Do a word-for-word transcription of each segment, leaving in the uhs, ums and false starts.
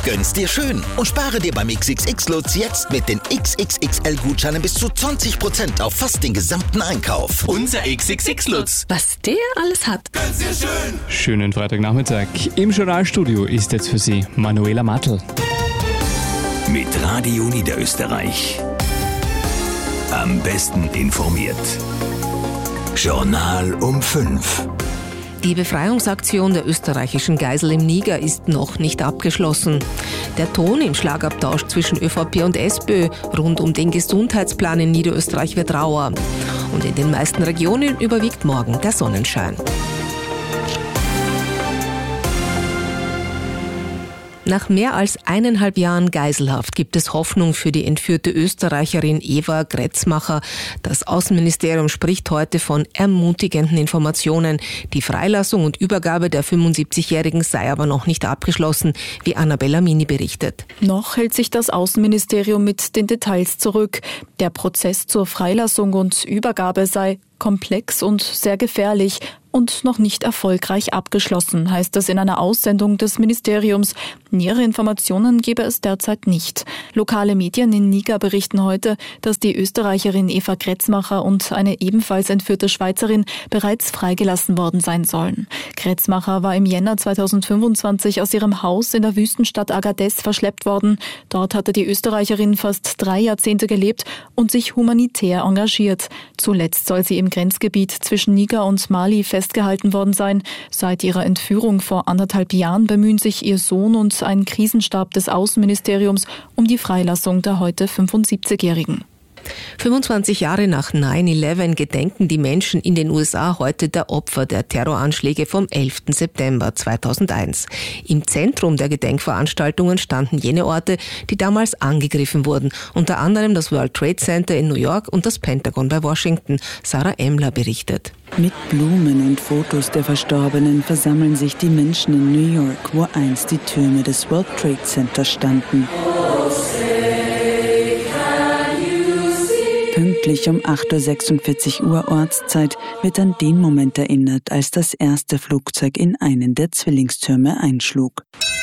Gönn's dir schön und spare dir beim X X X-Lutz jetzt mit den X X X L-Gutscheinen bis zu zwanzig Prozent auf fast den gesamten Einkauf. Unser X X X-Lutz. Was der alles hat. Gönn's dir schön. Schönen Freitagnachmittag. Im Journalstudio ist jetzt für Sie Manuela Matl. Mit Radio Niederösterreich. Am besten informiert. Journal um fünf. Die Befreiungsaktion der österreichischen Geisel im Niger ist noch nicht abgeschlossen. Der Ton im Schlagabtausch zwischen ÖVP und SPÖ rund um den Gesundheitsplan in Niederösterreich wird rauer. Und in den meisten Regionen überwiegt morgen der Sonnenschein. Nach mehr als eineinhalb Jahren Geiselhaft gibt es Hoffnung für die entführte Österreicherin Eva Gretzmacher. Das Außenministerium spricht heute von ermutigenden Informationen. Die Freilassung und Übergabe der fünfundsiebzigjährigen sei aber noch nicht abgeschlossen, wie Annabella Mini berichtet. Noch hält sich das Außenministerium mit den Details zurück. Der Prozess zur Freilassung und Übergabe sei komplex und sehr gefährlich und noch nicht erfolgreich abgeschlossen, heißt es in einer Aussendung des Ministeriums. Nähere Informationen gebe es derzeit nicht. Lokale Medien in Niger berichten heute, dass die Österreicherin Eva Gretzmacher und eine ebenfalls entführte Schweizerin bereits freigelassen worden sein sollen. Gretzmacher war im Jänner zweitausendfünfundzwanzig aus ihrem Haus in der Wüstenstadt Agadez verschleppt worden. Dort hatte die Österreicherin fast drei Jahrzehnte gelebt und sich humanitär engagiert. Zuletzt soll sie im Grenzgebiet zwischen Niger und Mali festgehalten worden sein. Seit ihrer Entführung vor anderthalb Jahren bemühen sich ihr Sohn und ein Krisenstab des Außenministeriums um die Freilassung der heute fünfundsiebzigjährigen. fünfundzwanzig Jahre nach neun elf gedenken die Menschen in den U S A heute der Opfer der Terroranschläge vom elften September zweitausendeins. Im Zentrum der Gedenkveranstaltungen standen jene Orte, die damals angegriffen wurden, unter anderem das World Trade Center in New York und das Pentagon bei Washington. Sarah Emler berichtet. Mit Blumen und Fotos der Verstorbenen versammeln sich die Menschen in New York, wo einst die Türme des World Trade Center standen. Pünktlich um acht Uhr sechsundvierzig Ortszeit wird an den Moment erinnert, als das erste Flugzeug in einen der Zwillingstürme einschlug.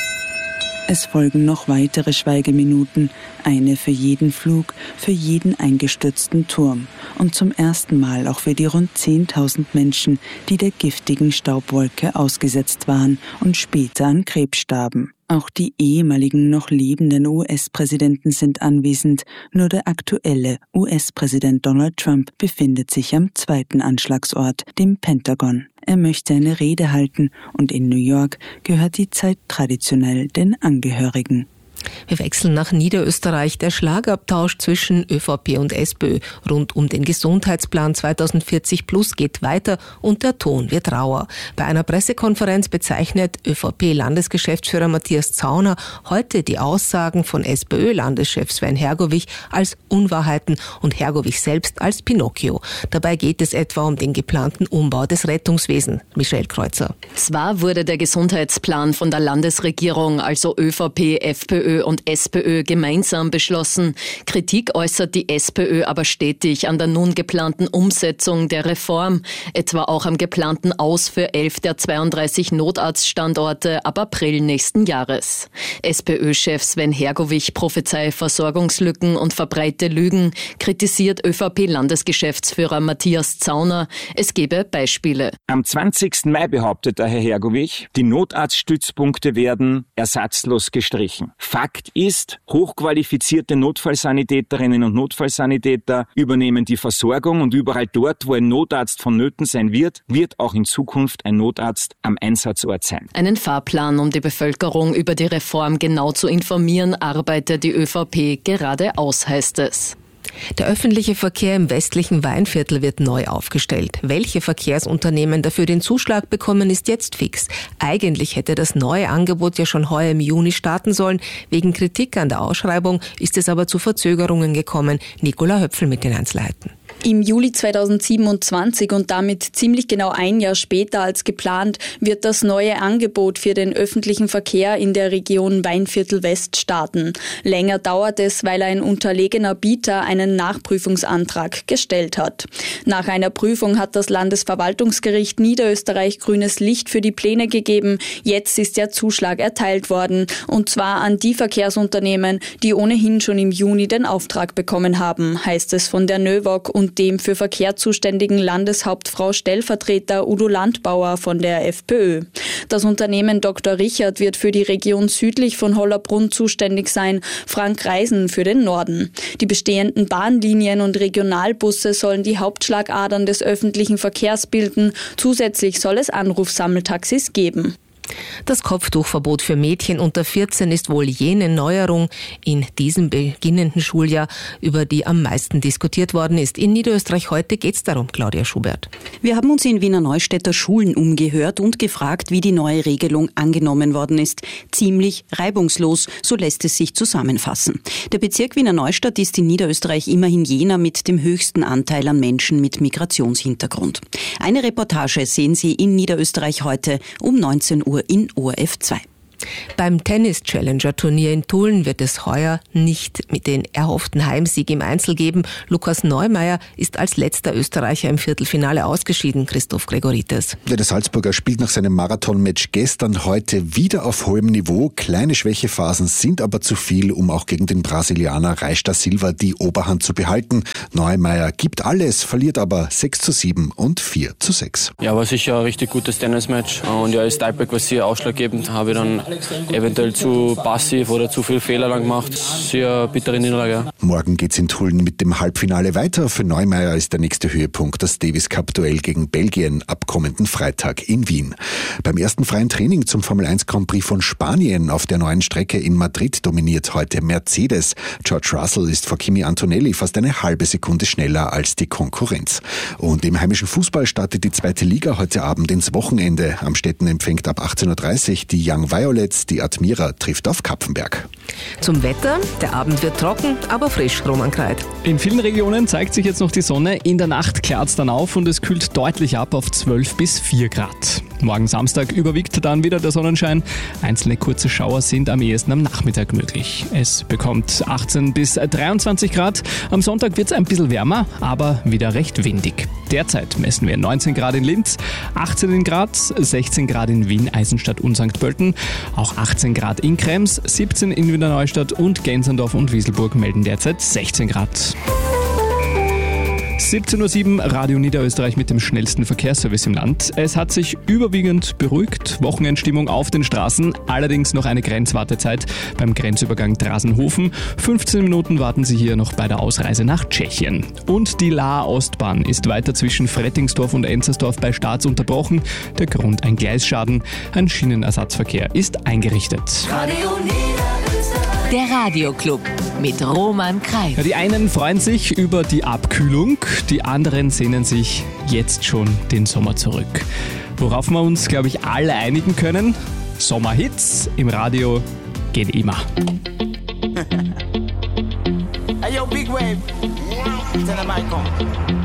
Es folgen noch weitere Schweigeminuten, eine für jeden Flug, für jeden eingestürzten Turm und zum ersten Mal auch für die rund zehntausend Menschen, die der giftigen Staubwolke ausgesetzt waren und später an Krebs starben. Auch die ehemaligen noch lebenden U S-Präsidenten sind anwesend, nur der aktuelle U S-Präsident Donald Trump befindet sich am zweiten Anschlagsort, dem Pentagon. Er möchte eine Rede halten und in New York gehört die Zeit traditionell den Angehörigen. Wir wechseln nach Niederösterreich. Der Schlagabtausch zwischen ÖVP und SPÖ rund um den Gesundheitsplan zweitausendvierzig plus geht weiter und der Ton wird rauer. Bei einer Pressekonferenz bezeichnet ÖVP-Landesgeschäftsführer Matthias Zauner heute die Aussagen von SPÖ-Landeschef Sven Hergovich als Unwahrheiten und Hergovich selbst als Pinocchio. Dabei geht es etwa um den geplanten Umbau des Rettungswesens. Michelle Kreuzer. Zwar wurde der Gesundheitsplan von der Landesregierung, also ÖVP, FPÖ und SPÖ gemeinsam beschlossen. Kritik äußert die SPÖ aber stetig an der nun geplanten Umsetzung der Reform, etwa auch am geplanten Aus für elf der zweiunddreißig Notarztstandorte ab April nächsten Jahres. SPÖ-Chef Sven Hergovich prophezei Versorgungslücken und verbreite Lügen, kritisiert ÖVP-Landesgeschäftsführer Matthias Zauner. Es gebe Beispiele. Am zwanzigsten Mai behauptete Herr Hergovich, die Notarztstützpunkte werden ersatzlos gestrichen. Fakt ist, hochqualifizierte Notfallsanitäterinnen und Notfallsanitäter übernehmen die Versorgung und überall dort, wo ein Notarzt vonnöten sein wird, wird auch in Zukunft ein Notarzt am Einsatzort sein. Einen Fahrplan, um die Bevölkerung über die Reform genau zu informieren, arbeitet die ÖVP gerade aus, heißt es. Der öffentliche Verkehr im westlichen Weinviertel wird neu aufgestellt. Welche Verkehrsunternehmen dafür den Zuschlag bekommen, ist jetzt fix. Eigentlich hätte das neue Angebot ja schon heuer im Juni starten sollen. Wegen Kritik an der Ausschreibung ist es aber zu Verzögerungen gekommen. Nicola Höpfel mit den Einzelheiten. Im Juli zweitausendsiebenundzwanzig und damit ziemlich genau ein Jahr später als geplant, wird das neue Angebot für den öffentlichen Verkehr in der Region Weinviertel West starten. Länger dauert es, weil ein unterlegener Bieter einen Nachprüfungsantrag gestellt hat. Nach einer Prüfung hat das Landesverwaltungsgericht Niederösterreich grünes Licht für die Pläne gegeben. Jetzt ist der Zuschlag erteilt worden, und zwar an die Verkehrsunternehmen, die ohnehin schon im Juni den Auftrag bekommen haben, heißt es von der NÖVOG und dem für Verkehr zuständigen Landeshauptfrau Stellvertreter Udo Landbauer von der FPÖ. Das Unternehmen Doktor Richard wird für die Region südlich von Hollabrunn zuständig sein, Frank Reisen für den Norden. Die bestehenden Bahnlinien und Regionalbusse sollen die Hauptschlagadern des öffentlichen Verkehrs bilden. Zusätzlich soll es Anrufsammeltaxis geben. Das Kopftuchverbot für Mädchen unter vierzehn ist wohl jene Neuerung in diesem beginnenden Schuljahr, über die am meisten diskutiert worden ist. In Niederösterreich heute geht es darum, Claudia Schubert. Wir haben uns in Wiener Neustädter Schulen umgehört und gefragt, wie die neue Regelung angenommen worden ist. Ziemlich reibungslos, so lässt es sich zusammenfassen. Der Bezirk Wiener Neustadt ist in Niederösterreich immerhin jener mit dem höchsten Anteil an Menschen mit Migrationshintergrund. Eine Reportage sehen Sie in Niederösterreich heute um neunzehn Uhr in O R F zwei. Beim Tennis-Challenger-Turnier in Tulln wird es heuer nicht mit den erhofften Heimsieg im Einzel geben. Lukas Neumeier ist als letzter Österreicher im Viertelfinale ausgeschieden. Christoph Gregoritis. Der Salzburger spielt nach seinem Marathon-Match gestern heute wieder auf hohem Niveau. Kleine Schwächephasen sind aber zu viel, um auch gegen den Brasilianer Reis da Silva die Oberhand zu behalten. Neumeier gibt alles, verliert aber sechs zu sieben und vier zu sechs. Ja, war sicher ein richtig gutes Tennismatch. Und ja, das Tiebreak war sehr ausschlaggebend. Habe ich dann eventuell zu passiv oder zu viel Fehler lang gemacht. Sehr bittere Niederlage. Morgen geht's in Tulln mit dem Halbfinale weiter. Für Neumeier ist der nächste Höhepunkt das Davis Cup Duell gegen Belgien ab kommenden Freitag in Wien. Beim ersten freien Training zum Formel eins Grand Prix von Spanien auf der neuen Strecke in Madrid dominiert heute Mercedes. George Russell ist vor Kimi Antonelli fast eine halbe Sekunde schneller als die Konkurrenz. Und im heimischen Fußball startet die zweite Liga heute Abend ins Wochenende. Amstetten empfängt ab achtzehn Uhr dreißig die Young Violets. Die Admira trifft auf Kapfenberg. Zum Wetter. Der Abend wird trocken, aber frisch, Roman Kreit. In vielen Regionen zeigt sich jetzt noch die Sonne. In der Nacht klart es dann auf und es kühlt deutlich ab auf zwölf bis vier Grad. Morgen Samstag überwiegt dann wieder der Sonnenschein. Einzelne kurze Schauer sind am ehesten am Nachmittag möglich. Es bekommt achtzehn bis dreiundzwanzig Grad. Am Sonntag wird es ein bisschen wärmer, aber wieder recht windig. Derzeit messen wir neunzehn Grad in Linz, achtzehn in Graz, sechzehn Grad in Wien, Eisenstadt und Sankt Pölten, auch achtzehn Grad in Krems, siebzehn in Wiener Neustadt und Gensendorf und Wieselburg melden derzeit sechzehn Grad. siebzehn Uhr sieben, Radio Niederösterreich mit dem schnellsten Verkehrsservice im Land. Es hat sich überwiegend beruhigt, Wochenendstimmung auf den Straßen, allerdings noch eine Grenzwartezeit beim Grenzübergang Drasenhofen. fünfzehn Minuten warten Sie hier noch bei der Ausreise nach Tschechien. Und die Laer Ostbahn ist weiter zwischen Frettingsdorf und Enzersdorf bei Starz unterbrochen. Der Grund ein Gleisschaden. Ein Schienenersatzverkehr ist eingerichtet. Radio Niederösterreich. Der Radioclub mit Roman Kreit. Ja, die einen freuen sich über die Abkühlung, die anderen sehnen sich jetzt schon den Sommer zurück. Worauf wir uns, glaube ich, alle einigen können: Sommerhits im Radio gehen immer. Hey yo, Big Wave. Tell them I come.